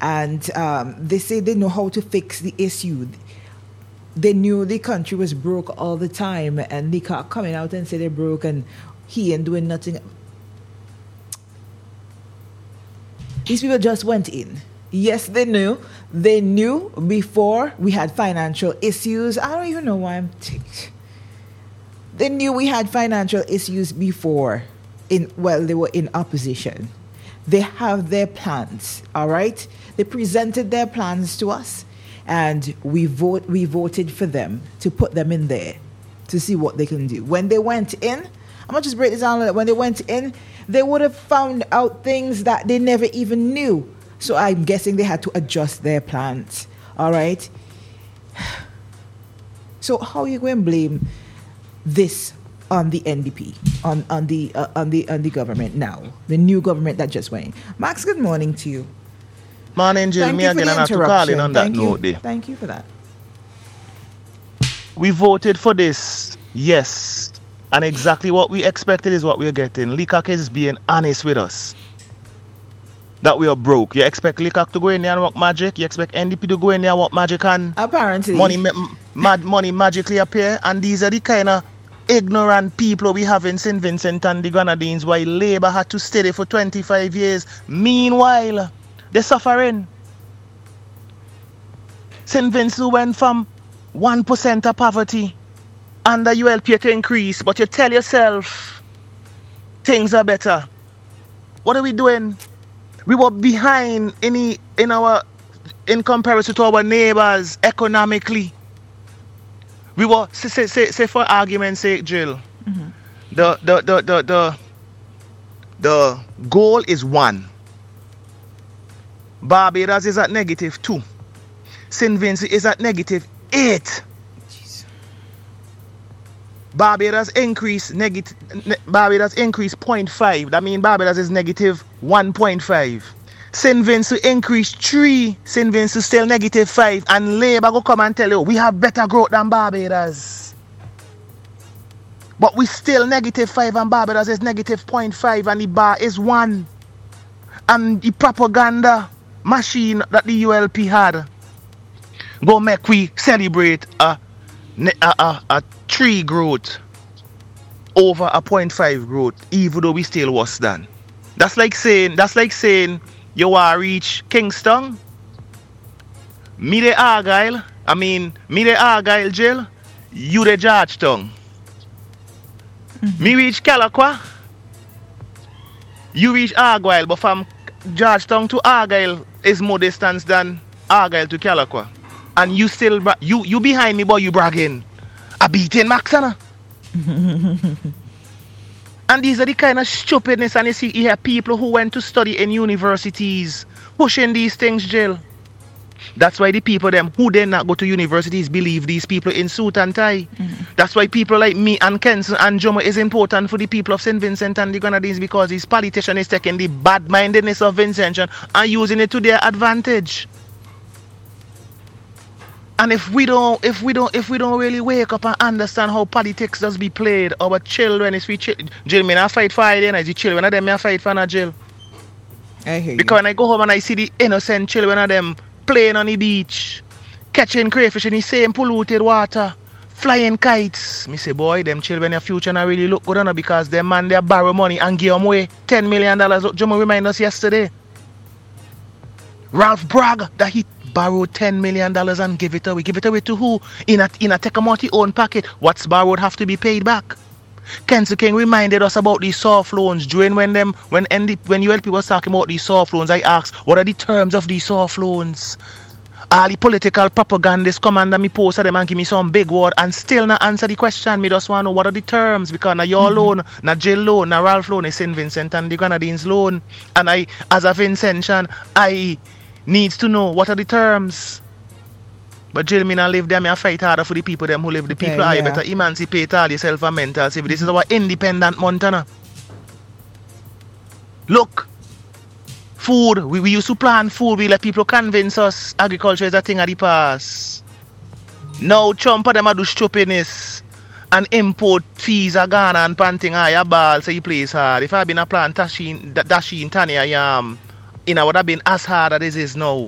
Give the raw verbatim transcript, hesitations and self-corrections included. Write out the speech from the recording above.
And um, they say they know how to fix the issue. They knew the country was broke all the time, and they can't coming out and say they're broke and he ain't doing nothing. These people just went in. Yes, they knew. They knew before we had financial issues. I don't even know why I'm... T- they knew we had financial issues before. In well, they were in opposition. They have their plans, all right? They presented their plans to us, and we vote. We voted for them to put them in there to see what they can do. When they went in, I'm going to just break this down. When they went in, they would have found out things that they never even knew. So I'm guessing they had to adjust their plans. All right. So how are you going to blame this on the N D P, on on the uh, on the on the government now, the new government that just went in? Max, good morning to you. Morning, Jill. Me again, and I have to call in on that Thank note you. there. Thank you for that. We voted for this, yes, and exactly what we expected is what we're getting. Leacock is being honest with us. That we are broke. You expect Leacock to go in there and work magic? You expect N D P to go in there and work magic and apparently money, ma- mad money magically appear? And these are the kind of ignorant people we have in Saint Vincent and the Grenadines, why Labour had to stay there for twenty-five years. Meanwhile, they're suffering. Saint Vincent went from one percent of poverty under U L P to increase, but you tell yourself things are better. What are we doing? We were behind any in our in comparison to our neighbors economically. We were say say say, say for argument's sake, Jill. Mm-hmm. The, the the the the the goal is one. Barbados is at negative two. Saint Vincent is at negative eight. Jeez. Barbados increase negative. Ne- Barbados increase zero point five. That means Barbados is negative one point five. Saint Vincent increase three. Saint Vincent still negative five. And Labour go come and tell you we have better growth than Barbados. But we still negative five and Barbados is negative zero point five and the bar is one. And the propaganda machine that the U L P had go make we celebrate a, a, a, a three growth over a zero point five growth, even though we still worse than. That's like saying, that's like saying you want to reach Kingston, me the Argyle, I mean, me the Argyle jail, you the Georgetown. Mm-hmm. Me reach Calaqua, you reach Argyle, but from Georgetown to Argyle is more distance than Argyle to Calaqua. And you still, bra- you you behind me, boy, you bragging. I beating Max, Anna. And these are the kind of stupidness, and you see here people who went to study in universities pushing these things, Jill. That's why the people them who did not go to universities believe these people in suit and tie. Mm-hmm. That's why people like me and Kenson and Jomo is important for the people of Saint Vincent and the Grenadines, because these politicians is taking the bad-mindedness of Vincent and using it to their advantage. And if we don't, if we don't, if we don't really wake up and understand how politics does be played, our children, is we ch- Jill, me not fight for them, as the children of them, me fight for no Jill. I hear you. Because when I go home and I see the innocent children of them playing on the beach, catching crayfish in the same polluted water, flying kites, me say, boy, them children, their future not really look good on, because them man they borrow money and give them away ten million dollars. Jomo remind us yesterday. Ralph Bragg that he borrowed ten million dollars and give it away. Give it away to who? In a in a Tecumseh own pocket. What's borrowed have to be paid back. Kenzie King reminded us about these soft loans. During when them when N D, when U L P was talking about these soft loans, I asked, what are the terms of these soft loans? All the political propagandists come under me post them and give me some big word and still not answer the question. Me just want to know what are the terms, because na your mm-hmm. loan, na Jill loan, na Ralph loan, is Saint Vincent and the Grenadines loan. And I, as a Vincentian, I needs to know what are the terms. But Jill, me not live there, me a fight harder for the people them who live. The people, okay, yeah. You better emancipate all yourself and mental safety. This is our independent Montana. Look, food, we, we used to plant food, we let people convince us agriculture is a thing of the past. Now chump of them a do stupidness and import fees are gone and panting higher ball, so you place hard. If I been a plant dashing, dashing Tanya yam, it would have been as hard as it is now.